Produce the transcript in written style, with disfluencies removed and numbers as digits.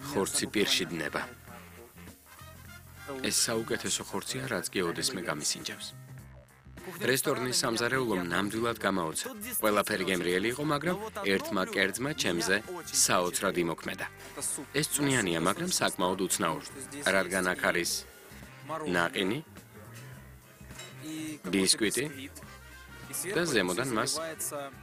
ხორცი პირში დნება. ეს საუკეთესო ხორცია, რაც კი ოდესმე გამისინჯავს. რესტორნის სამზარეულომ ნამდვილად გამაოცა. ყველაფერი გემრიელი იყო, მაგრამ ერთმა კერძმა ჩემზე საოცრად იმოქმედა. ეს წვნიანია, მაგრამ საკმაოდ უცნაური. რადგან აქ არის ნაყინი, ბისკვიტი და ზემოდან მას